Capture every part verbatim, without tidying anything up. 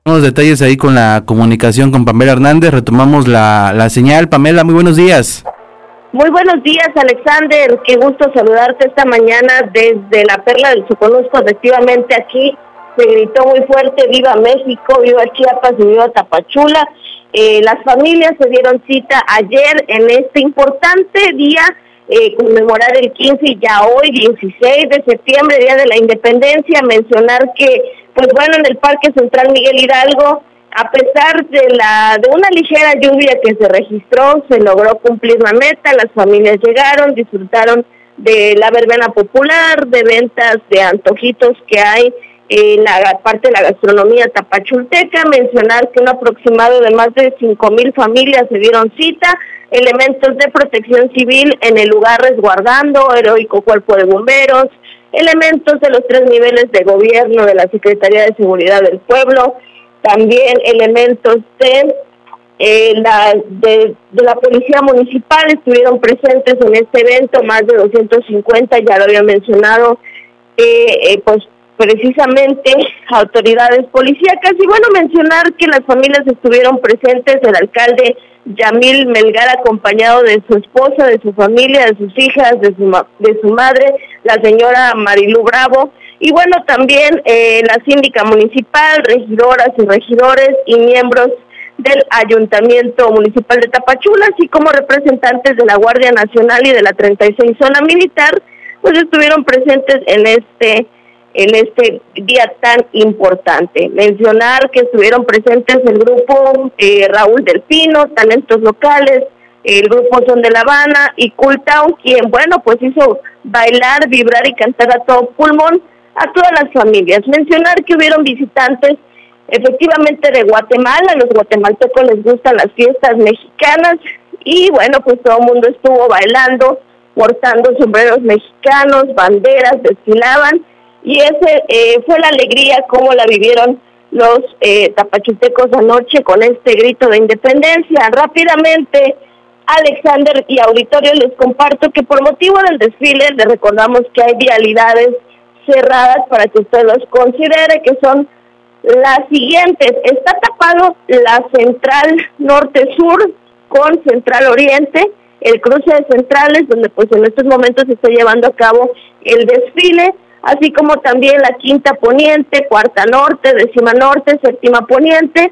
Unos detalles ahí con la comunicación con Pamela Hernández, retomamos la, la señal. Pamela, muy buenos días. Muy buenos días, Alexander, qué gusto saludarte esta mañana desde la Perla del Soconusco. Efectivamente aquí se gritó muy fuerte, viva México, viva Chiapas y viva Tapachula. Eh, las familias se dieron cita ayer en este importante día, eh, conmemorar el quince y ya hoy, dieciséis de septiembre, Día de la Independencia. Mencionar que, pues bueno, en el Parque Central Miguel Hidalgo, a pesar de la de una ligera lluvia que se registró, se logró cumplir la meta. Las familias llegaron, disfrutaron de la verbena popular, de ventas de antojitos que hay en la parte de la gastronomía tapachulteca. Mencionar que un aproximado de más de cinco mil familias se dieron cita, elementos de protección civil en el lugar resguardando, heroico cuerpo de bomberos, elementos de los tres niveles de gobierno de la Secretaría de Seguridad del Pueblo, también elementos de, eh, la, de, de la Policía Municipal estuvieron presentes en este evento, más de doscientos cincuenta, ya lo había mencionado, eh, eh, pues precisamente autoridades policíacas. Y bueno, mencionar que las familias estuvieron presentes, el alcalde Yamil Melgar acompañado de su esposa, de su familia, de sus hijas, de su, de su madre, la señora Marilu Bravo. Y bueno, también eh, la síndica municipal, regidoras y regidores y miembros del Ayuntamiento Municipal de Tapachula, así como representantes de la Guardia Nacional y de la treinta y seis Zona Militar, pues estuvieron presentes en este en este día tan importante. Mencionar que estuvieron presentes el grupo eh, Raúl del Pino, Talentos Locales, el grupo Son de La Habana y Cool Town, quien, bueno, pues hizo bailar, vibrar y cantar a todo pulmón a todas las familias. Mencionar que hubieron visitantes efectivamente de Guatemala, a los guatemaltecos les gustan las fiestas mexicanas y bueno, pues todo el mundo estuvo bailando, portando sombreros mexicanos, banderas, desfilaban y ese eh, fue la alegría como la vivieron los eh, tapachultecos anoche con este grito de independencia. Rápidamente, Alexander y auditorio, les comparto que por motivo del desfile les recordamos que hay vialidades cerradas para que usted los considere, que son las siguientes. Está tapado la central norte-sur con central oriente, el cruce de centrales, donde pues en estos momentos se está llevando a cabo el desfile, así como también la quinta poniente, cuarta norte, décima norte, séptima poniente,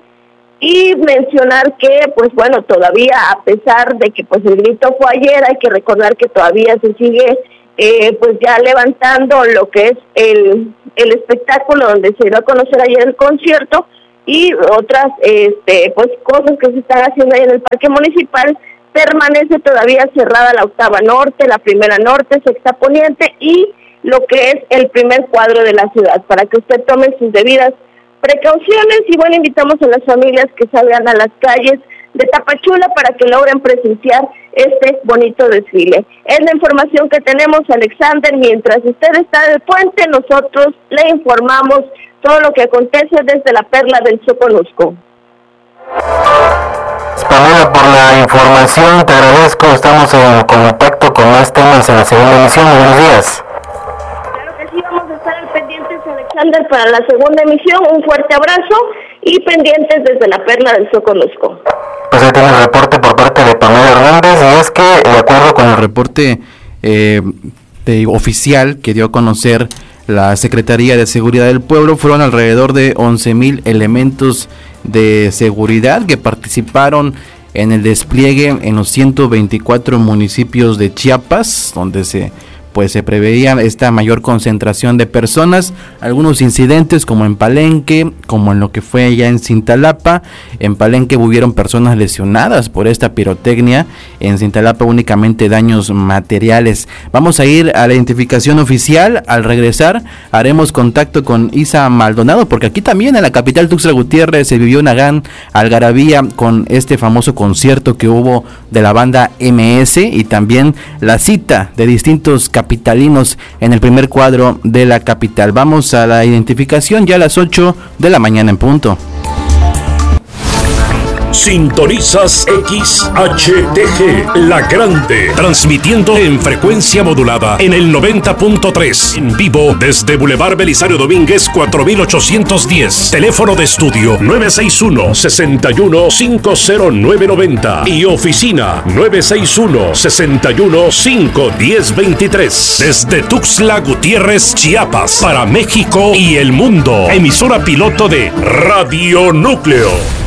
y mencionar que, pues bueno, todavía a pesar de que pues el grito fue ayer, hay que recordar que todavía se sigue Eh, pues ya levantando lo que es el, el espectáculo donde se dio a conocer ayer el concierto y otras este pues cosas que se están haciendo ahí en el Parque Municipal. Permanece todavía cerrada la octava norte, la primera norte, sexta poniente y lo que es el primer cuadro de la ciudad, para que usted tome sus debidas precauciones. Y bueno, invitamos a las familias que salgan a las calles de Tapachula para que logren presenciar este bonito desfile. Es la información que tenemos, Alexander. Mientras usted está de puente, nosotros le informamos todo lo que acontece desde la Perla del Soconusco. Pamela, por la información, te agradezco. Estamos en contacto con más temas en la segunda emisión. Buenos días. Claro que sí, vamos a estar pendientes, Alexander, para la segunda emisión. Un fuerte abrazo y pendientes desde la Perla del Soconusco. Pues ahí tiene el reporte por parte de Pamela Hernández, y es que, de acuerdo con el reporte eh, de, oficial que dio a conocer la Secretaría de Seguridad del Pueblo, fueron alrededor de once mil elementos de seguridad que participaron en el despliegue en los ciento veinticuatro municipios de Chiapas, donde se pues se preveía esta mayor concentración de personas. Algunos incidentes como en Palenque, como en lo que fue ya en Cintalapa. En Palenque hubieron personas lesionadas por esta pirotecnia, en Cintalapa únicamente daños materiales. Vamos a ir a la identificación oficial. Al regresar haremos contacto con Isa Maldonado, porque aquí también en la capital Tuxtla Gutiérrez se vivió una gran algarabía con este famoso concierto que hubo de la banda eme ese, y también la cita de distintos capitalinos en el primer cuadro de la capital. Vamos a la identificación ya a las ocho de la mañana en punto. Sintonizas X H T G, La Grande, transmitiendo en frecuencia modulada en el noventa punto tres, en vivo desde Boulevard Belisario Domínguez cuatro mil ochocientos diez. Teléfono de estudio nueve seis uno, seis uno, cinco cero nueve nueve cero y oficina nueve seis uno, seis uno, cinco uno cero dos tres. Desde Tuxtla Gutiérrez, Chiapas, para México y el mundo. Emisora piloto de Radio Núcleo.